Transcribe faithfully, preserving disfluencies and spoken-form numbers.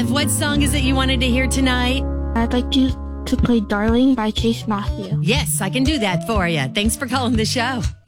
five. What song is it you wanted to hear tonight? I'd like you to play Darling by Chase Matthew. Yes, I can do that for you. Thanks for calling the show.